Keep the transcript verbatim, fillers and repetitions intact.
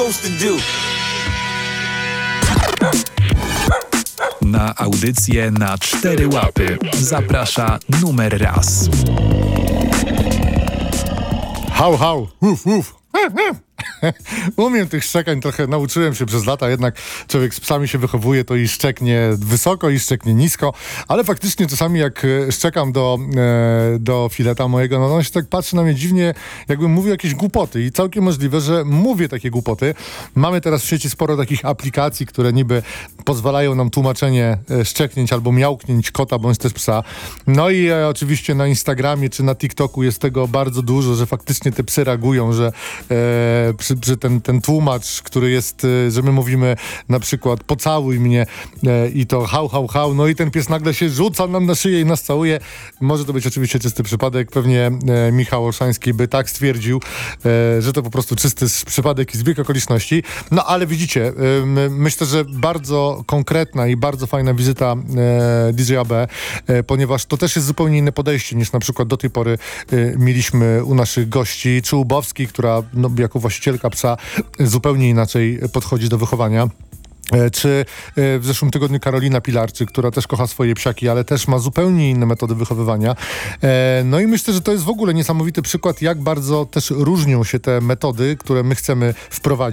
supposed to do. Na audycję na cztery łapy zaprasza numer raz. Hał, hał, uf, uf. Umiem tych szczekań trochę, nauczyłem się przez lata, jednak człowiek z psami się wychowuje, to i szczeknie wysoko, i szczeknie nisko, ale faktycznie czasami jak szczekam do, e, do fileta mojego, no on się tak patrzy na mnie dziwnie, jakbym mówił jakieś głupoty i całkiem możliwe, że mówię takie głupoty. Mamy teraz w sieci sporo takich aplikacji, które niby pozwalają nam tłumaczenie szczeknięć albo miałknięć kota bądź też psa. No i e, oczywiście na Instagramie czy na TikToku jest tego bardzo dużo, że faktycznie te psy reagują, że e, przy, przy ten, ten tłumacz, który jest, że my mówimy na przykład pocałuj mnie e, i to hał, hał, hał, no i ten pies nagle się rzuca nam na szyję i nas całuje. Może to być oczywiście czysty przypadek, pewnie e, Michał Olszański by tak stwierdził, e, że to po prostu czysty przypadek i zbieg okoliczności. No ale widzicie, e, myślę, że bardzo konkretna i bardzo fajna wizyta e, D J A B, e, ponieważ to też jest zupełnie inne podejście niż na przykład do tej pory e, mieliśmy u naszych gości, czy Ubowski, która no, jako właścicielka psa zupełnie inaczej podchodzi do wychowania. Czy w zeszłym tygodniu Karolina Pilarczyk, która też kocha swoje psiaki, ale też ma zupełnie inne metody wychowywania. No i myślę, że to jest w ogóle niesamowity przykład, jak bardzo też różnią się te metody, które my chcemy wprowadzić.